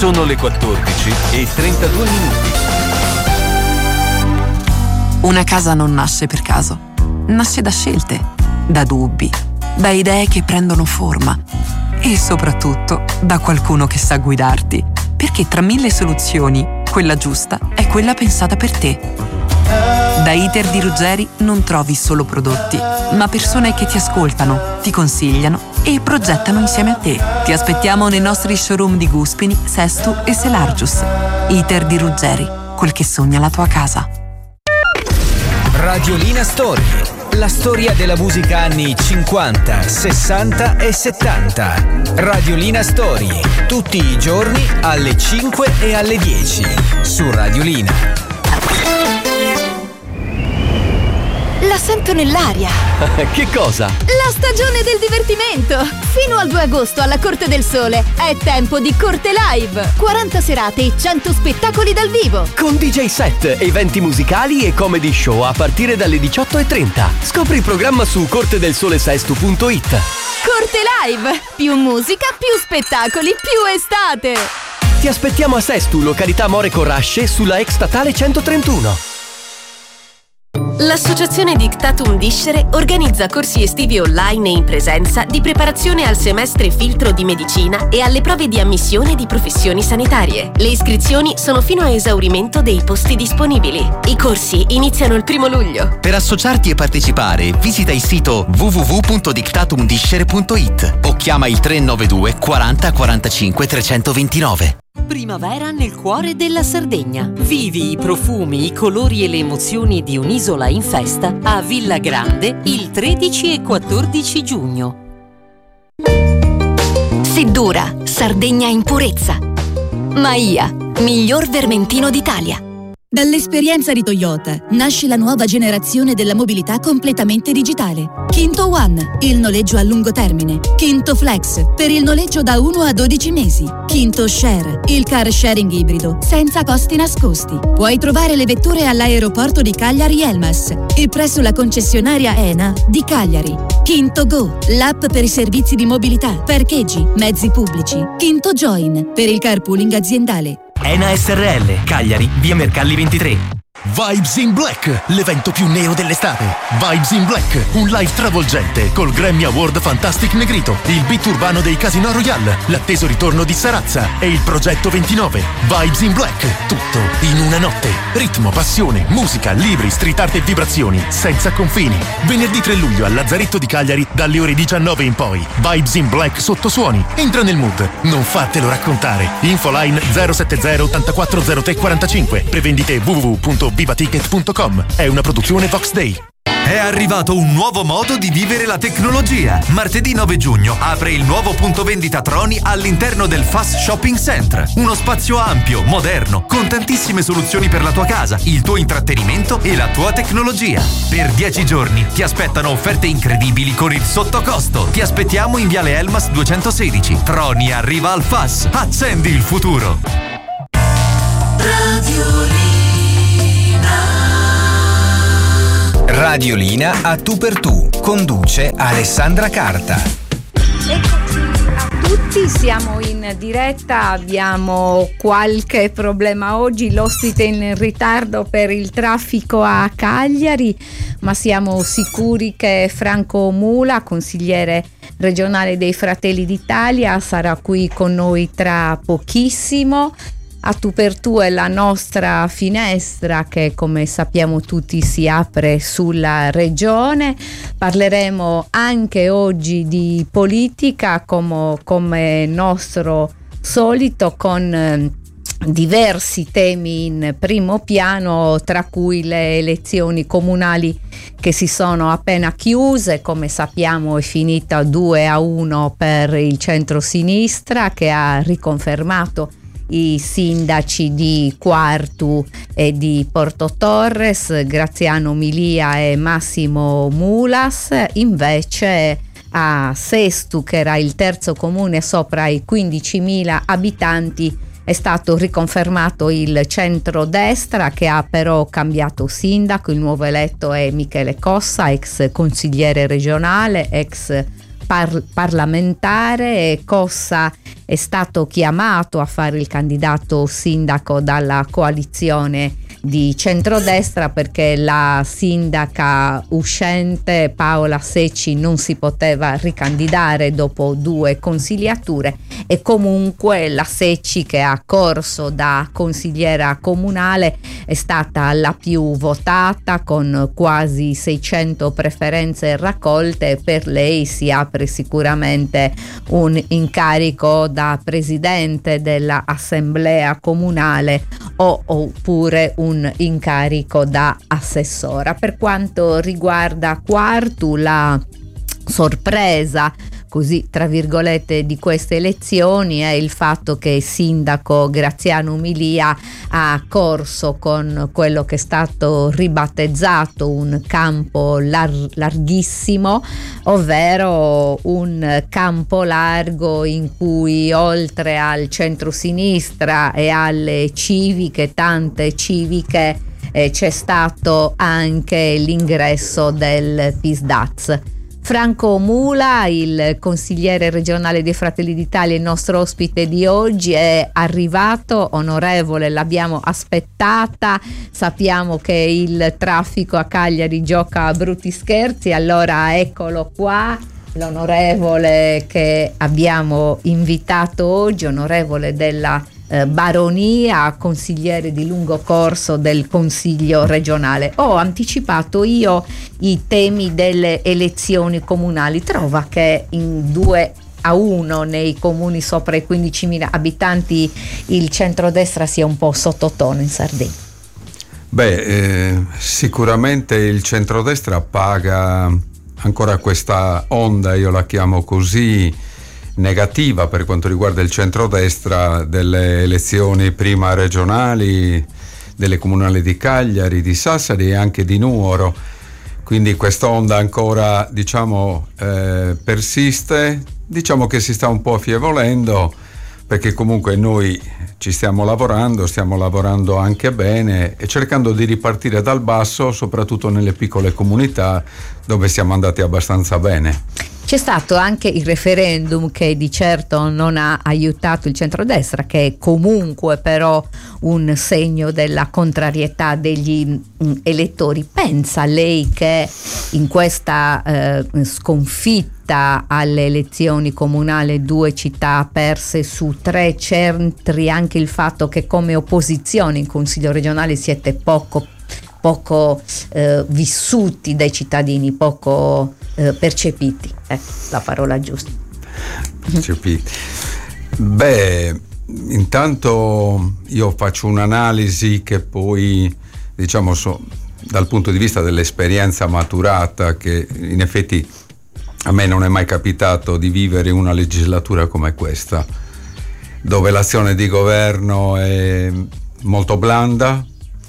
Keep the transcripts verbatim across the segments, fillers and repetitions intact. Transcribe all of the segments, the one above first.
Sono le quattordici e trentadue minuti. Una casa non nasce per caso. Nasce da scelte, da dubbi, da idee che prendono forma e soprattutto da qualcuno che sa guidarti. Perché tra mille soluzioni, quella giusta è quella pensata per te. Da Iter di Ruggeri non trovi solo prodotti, ma persone che ti ascoltano, ti consigliano e progettano insieme a te. Ti aspettiamo nei nostri showroom di Guspini, Sestu e Selargius. Iter di Ruggeri, quel che sogna la tua casa. Radiolina Story, la storia della musica anni cinquanta, sessanta e settanta. Radiolina Story, tutti i giorni alle cinque e alle dieci su Radiolina. La sento nell'aria. Che cosa? La stagione del divertimento. Fino al due agosto alla Corte del Sole è tempo di Corte Live. quaranta serate e cento spettacoli dal vivo. Con D J set, eventi musicali e comedy show a partire dalle diciotto e trenta. Scopri il programma su corte del sole sestu punto it. Corte Live. Più musica, più spettacoli, più estate. Ti aspettiamo a Sestu, località More Corrasce, sulla ex statale centotrentuno. L'Associazione Dictatum Discere organizza corsi estivi online e in presenza di preparazione al semestre filtro di medicina e alle prove di ammissione di professioni sanitarie. Le iscrizioni sono fino a esaurimento dei posti disponibili. I corsi iniziano il primo luglio. Per associarti e partecipare, visita il sito w w w punto dictatum discere punto it o chiama il tre nove due quaranta quarantacinque trecentoventinove. Primavera nel cuore della Sardegna. Vivi i profumi, i colori e le emozioni di un'isola in festa a Villa Grande il tredici e quattordici giugno. Seddura, Sardegna in purezza. Maia, miglior vermentino d'Italia. Dall'esperienza di Toyota nasce la nuova generazione della mobilità completamente digitale. Kinto One, il noleggio a lungo termine. Kinto Flex, per il noleggio da uno a dodici mesi. Kinto Share, il car sharing ibrido, senza costi nascosti. Puoi trovare le vetture all'aeroporto di Cagliari-Elmas e presso la concessionaria ENA di Cagliari. Kinto Go, l'app per i servizi di mobilità, parcheggi, mezzi pubblici. Kinto Join, per il carpooling aziendale. ENA S R L, Cagliari, via Mercalli ventitré. Vibes in Black, l'evento più neo dell'estate. Vibes in Black, un live travolgente col Grammy Award Fantastic Negrito, il beat urbano dei Casino Royale, l'atteso ritorno di Sarazza e il Progetto ventinove. Vibes in Black, tutto in una notte. Ritmo, passione, musica, libri, street art e vibrazioni, senza confini. Venerdì tre luglio al Lazzaretto di Cagliari dalle ore diciannove in poi. Vibes in Black sottosuoni. Entra nel mood, non fatelo raccontare. Infoline zero sette zero ottantaquattro zero tre quarantacinque. Prevendite w w w punto vivaticket punto com. È una produzione Vox Day. È arrivato un nuovo modo di vivere la tecnologia. Martedì nove giugno apre il nuovo punto vendita Troni all'interno del Fast Shopping Center. Uno spazio ampio, moderno, con tantissime soluzioni per la tua casa, il tuo intrattenimento e la tua tecnologia. Per dieci giorni ti aspettano offerte incredibili con il sottocosto. Ti aspettiamo in Viale Elmas duecentosedici. Troni arriva al F A S. Accendi il futuro. Radiolina. Radiolina a tu per tu. Conduce Alessandra Carta. Eccoci a tutti, siamo in diretta, abbiamo qualche problema oggi, l'ospite in ritardo per il traffico a Cagliari, ma siamo sicuri che Franco Mula, consigliere regionale dei Fratelli d'Italia, sarà qui con noi tra pochissimo. A tu per tu è la nostra finestra che, come sappiamo tutti, si apre sulla regione. Parleremo anche oggi di politica come, come nostro solito, con eh, diversi temi in primo piano, tra cui le elezioni comunali che si sono appena chiuse. Come sappiamo è finita due a uno per il centro-sinistra, che ha riconfermato i sindaci di Quartu e di Porto Torres, Graziano Milia e Massimo Mulas. Invece a Sestu, che era il terzo comune sopra i quindicimila abitanti, è stato riconfermato il centrodestra, che ha però cambiato sindaco. Il nuovo eletto è Michele Cossa, ex consigliere regionale, ex par- parlamentare e cosa è stato chiamato a fare il candidato sindaco dalla coalizione di centrodestra, perché la sindaca uscente Paola Secci non si poteva ricandidare dopo due consigliature, e comunque la Secci, che ha corso da consigliera comunale, è stata la più votata con quasi seicento preferenze raccolte. Per lei si apre sicuramente un incarico da presidente dell'assemblea comunale o oppure un incarico da assessora. Per quanto riguarda Quartu, la sorpresa, così tra virgolette, di queste elezioni è il fatto che il sindaco Graziano Umilia ha corso con quello che è stato ribattezzato un campo lar- larghissimo, ovvero un campo largo in cui oltre al centro-sinistra e alle civiche, tante civiche, eh, c'è stato anche l'ingresso del P I S D A Z. Franco Mula, il consigliere regionale dei Fratelli d'Italia, il nostro ospite di oggi, è arrivato. Onorevole, l'abbiamo aspettata, sappiamo che il traffico a Cagliari gioca a brutti scherzi, allora eccolo qua, l'onorevole che abbiamo invitato oggi, onorevole della eh, Baronia, consigliere di lungo corso del Consiglio regionale. Ho anticipato io i temi delle elezioni comunali. Trova che in due a uno nei comuni sopra i quindicimila abitanti il centrodestra sia un po' sottotono in Sardegna? Beh, eh, sicuramente il centrodestra paga ancora questa onda, io la chiamo così, negativa per quanto riguarda il centrodestra, delle elezioni prima regionali, delle comunali di Cagliari, di Sassari e anche di Nuoro. Quindi questa onda ancora, diciamo, eh, persiste, diciamo che si sta un po' affievolendo, perché comunque noi ci stiamo lavorando, stiamo lavorando anche bene e cercando di ripartire dal basso, soprattutto nelle piccole comunità dove siamo andati abbastanza bene. C'è stato anche il referendum che di certo non ha aiutato il centrodestra, che è comunque però un segno della contrarietà degli mh, elettori. Pensa lei che in questa eh, sconfitta alle elezioni comunali, due città perse su tre centri, anche il fatto che come opposizione in Consiglio regionale siete poco poco eh, vissuti dai cittadini, poco eh, percepiti, ecco la parola giusta. Percepiti. Beh, intanto io faccio un'analisi che poi, diciamo, so, dal punto di vista dell'esperienza maturata, che in effetti a me non è mai capitato di vivere una legislatura come questa, dove l'azione di governo è molto blanda,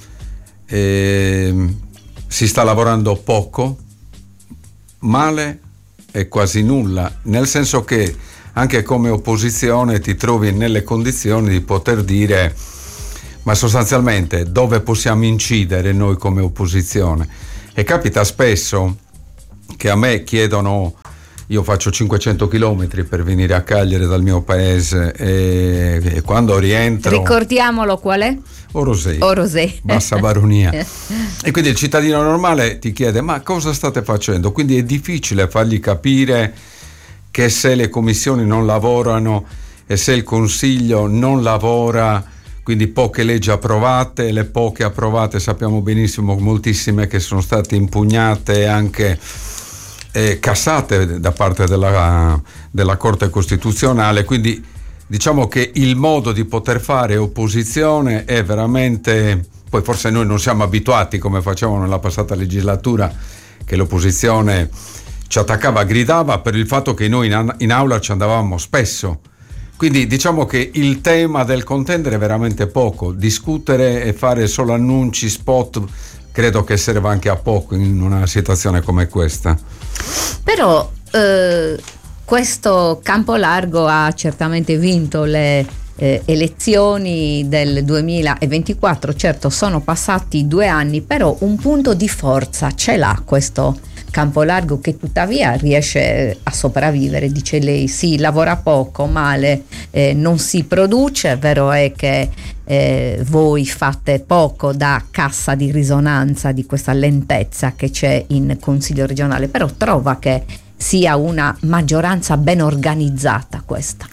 e si sta lavorando poco, male e quasi nulla, nel senso che anche come opposizione ti trovi nelle condizioni di poter dire, ma sostanzialmente dove possiamo incidere noi come opposizione. E capita spesso che a me chiedono, io faccio cinquecento chilometri per venire a Cagliari dal mio paese, e, e quando rientro... Ricordiamolo qual è? Orosei, Orosei. Bassa Baronia. E quindi il cittadino normale ti chiede, ma cosa state facendo? Quindi è difficile fargli capire che se le commissioni non lavorano e se il Consiglio non lavora, quindi poche leggi approvate, le poche approvate sappiamo benissimo moltissime che sono state impugnate e anche eh, cassate da parte della, della Corte Costituzionale, quindi diciamo che il modo di poter fare opposizione è veramente, poi forse noi non siamo abituati come facevamo nella passata legislatura, che l'opposizione ci attaccava, gridava per il fatto che noi in, in aula ci andavamo spesso. Quindi diciamo che il tema del contendere è veramente poco, discutere e fare solo annunci, spot, credo che serva anche a poco in una situazione come questa. Però eh... questo campo largo ha certamente vinto le eh, elezioni del duemilaventiquattro, certo sono passati due anni, però un punto di forza ce l'ha questo Campolargo, che tuttavia riesce a sopravvivere, dice lei. Si lavora poco, male, eh, non si produce. Vero è che eh, voi fate poco da cassa di risonanza di questa lentezza che c'è in Consiglio regionale, però trova che sia una maggioranza ben organizzata questa?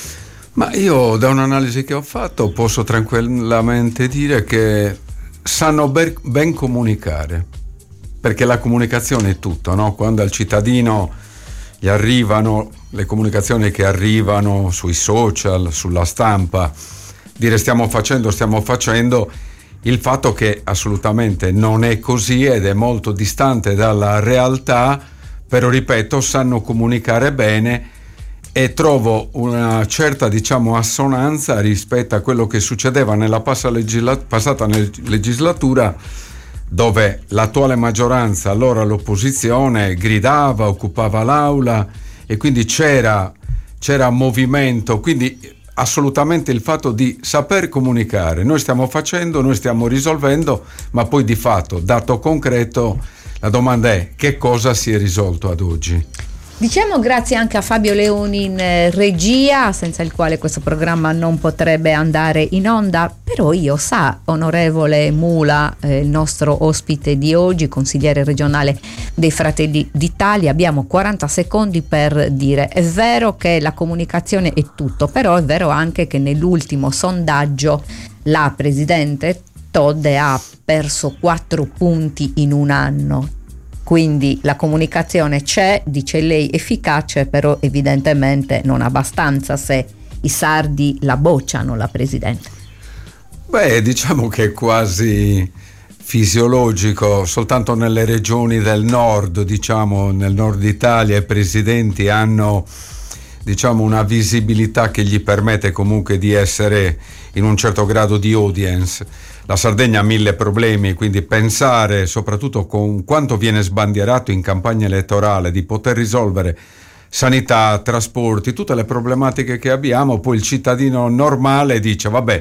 Ma io, da un'analisi che ho fatto, posso tranquillamente dire che sanno ben, ben comunicare, perché la comunicazione è tutto, no? Quando al cittadino gli arrivano le comunicazioni che arrivano sui social, sulla stampa, dire stiamo facendo, stiamo facendo, il fatto che assolutamente non è così ed è molto distante dalla realtà, però ripeto, sanno comunicare bene, e trovo una certa, diciamo, assonanza rispetto a quello che succedeva nella passa legisla- passata legislatura, dove l'attuale maggioranza, allora l'opposizione, gridava, occupava l'aula, e quindi c'era, c'era movimento. Quindi assolutamente il fatto di saper comunicare, noi stiamo facendo, noi stiamo risolvendo, ma poi di fatto, dato concreto, la domanda è: che cosa si è risolto ad oggi? Diciamo grazie anche a Fabio Leoni in eh, regia, senza il quale questo programma non potrebbe andare in onda. Però io sa, onorevole Mula, eh, il nostro ospite di oggi, consigliere regionale dei Fratelli d'Italia, abbiamo quaranta secondi per dire: è vero che la comunicazione è tutto, però è vero anche che nell'ultimo sondaggio la presidente Todde ha perso quattro punti in un anno. Quindi la comunicazione c'è, dice lei, efficace, però evidentemente non abbastanza se i sardi la bocciano, la presidente. Beh, diciamo che è quasi fisiologico, soltanto nelle regioni del nord, diciamo nel nord Italia, i presidenti hanno, diciamo, una visibilità che gli permette comunque di essere in un certo grado di audience. La Sardegna ha mille problemi, quindi pensare, soprattutto con quanto viene sbandierato in campagna elettorale, di poter risolvere sanità, trasporti, tutte le problematiche che abbiamo, poi il cittadino normale dice: vabbè,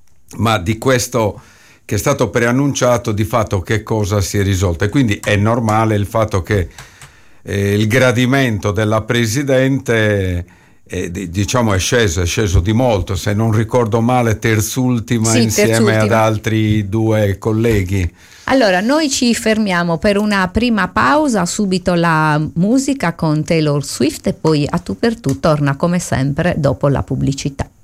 ma di questo che è stato preannunciato di fatto che cosa si è risolto? E quindi è normale il fatto che eh, il gradimento della Presidente eh, diciamo è sceso, è sceso di molto, se non ricordo male terzultima, sì, insieme terzultima. Ad altri due colleghi. Allora, noi ci fermiamo per una prima pausa, subito la musica con Taylor Swift e poi A Tu per Tu torna come sempre dopo la pubblicità.